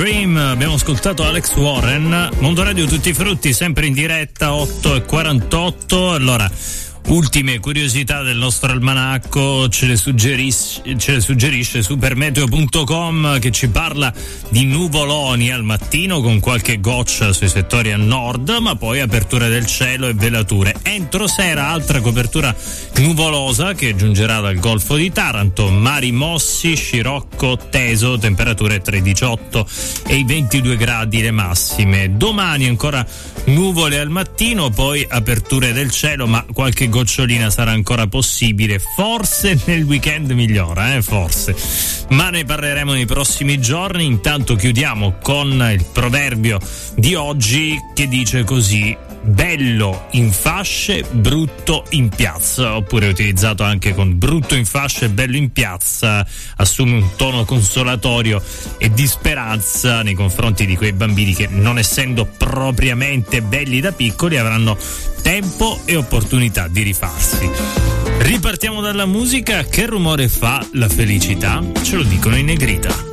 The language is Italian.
Dream, abbiamo ascoltato Alex Warren. Mondo Radio Tutti i Frutti, sempre in diretta, 8:48. Allora, ultime curiosità del nostro almanacco ce le suggerisce supermeteo.com, che ci parla di nuvoloni al mattino con qualche goccia sui settori a nord, ma poi apertura del cielo e velature. Entro sera altra copertura nuvolosa che giungerà dal Golfo di Taranto, mari mossi, scirocco teso, temperature tra i 18 e i 22 gradi le massime. Domani ancora nuvole al mattino, poi aperture del cielo, ma qualche gocciolina sarà ancora possibile, forse nel weekend migliora, forse, ma ne parleremo nei prossimi giorni. Intanto chiudiamo con il proverbio di oggi che dice così: bello in fasce, brutto in piazza, oppure utilizzato anche con brutto in fasce e bello in piazza, assume un tono consolatorio e di speranza nei confronti di quei bambini che, non essendo propriamente belli da piccoli, avranno tempo e opportunità di rifarsi. Ripartiamo dalla musica. Che rumore fa la felicità? Ce lo dicono in negrita.